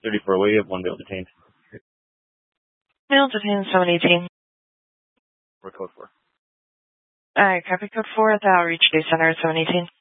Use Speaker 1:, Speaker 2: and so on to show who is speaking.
Speaker 1: 34 away, you have one male detained.
Speaker 2: Male detained 718.
Speaker 1: For code 4.
Speaker 2: Alright, copy code 4 at the Outreach Day Center at 718.